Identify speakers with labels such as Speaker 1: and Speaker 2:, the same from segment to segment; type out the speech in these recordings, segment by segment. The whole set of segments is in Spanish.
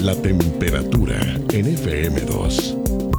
Speaker 1: La temperatura en FM2.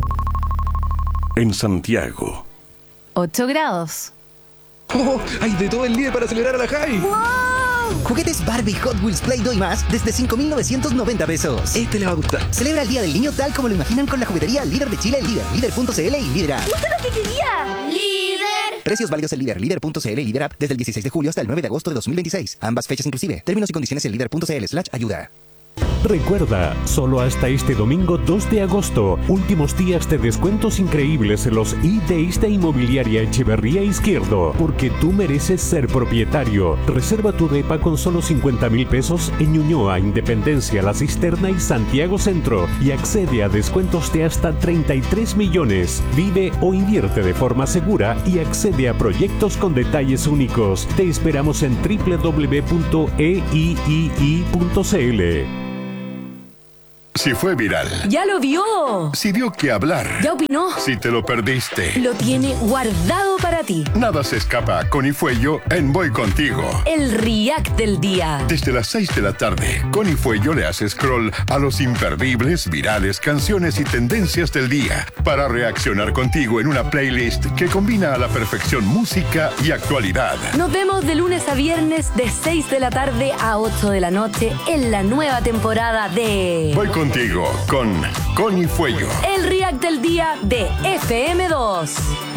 Speaker 1: En Santiago,
Speaker 2: 8 grados.
Speaker 3: ¡Oh! ¡Hay de todo el día para acelerar a la high!
Speaker 4: ¡Wow! Juguetes Barbie, Hot Wheels, Play-Doh y más desde 5.990 pesos.
Speaker 3: Este le va a gustar.
Speaker 4: Celebra el Día del Niño tal como lo imaginan con la juguetería líder de Chile, Líder, Líder.cl y Líder App.
Speaker 5: ¡Justo lo que quería! ¡Líder!
Speaker 4: Precios válidos en Líder, Líder.cl y Líder App desde el 16 de julio hasta el 9 de agosto de 2026. Ambas fechas inclusive. Términos y condiciones en Líder.cl/ayuda.
Speaker 6: Recuerda, solo hasta este domingo 2 de agosto, últimos días de descuentos increíbles en los IDs de Inmobiliaria Echeverría Izquierdo, porque tú mereces ser propietario. Reserva tu depa con solo 50.000 pesos en Ñuñoa, Independencia, La Cisterna y Santiago Centro y accede a descuentos de hasta 33 millones. Vive o invierte de forma segura y accede a proyectos con detalles únicos. Te esperamos en www.eiii.cl.
Speaker 7: Si fue viral.
Speaker 2: ¡Ya lo vio!
Speaker 7: Si dio que hablar.
Speaker 2: ¡Ya opinó!
Speaker 7: Si te lo perdiste.
Speaker 2: Lo tiene guardado para ti.
Speaker 7: Nada se escapa con Ifuello en Voy Contigo.
Speaker 2: El React del día.
Speaker 7: Desde las 6 de la tarde, con Ifuello le hace scroll a los imperdibles, virales, canciones y tendencias del día para reaccionar contigo en una playlist que combina a la perfección música y actualidad.
Speaker 2: Nos vemos de lunes a viernes de 6 de la tarde a 8 de la noche en la nueva temporada de
Speaker 7: Voy Contigo con Ifuello.
Speaker 2: El React del día de FM2.